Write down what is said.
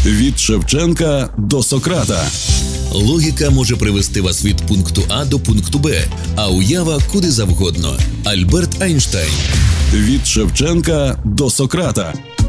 Від Шевченка до Сократа. Логіка може привести вас від пункту А до пункту Б, а уява куди завгодно. Альберт Айнштейн. Від Шевченка до Сократа.